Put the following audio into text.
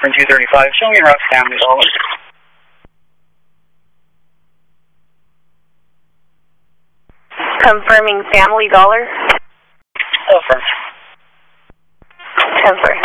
Brooklyn 235. Show me route Family Dollar. Confirming Family Dollar. Confirm. Confirm.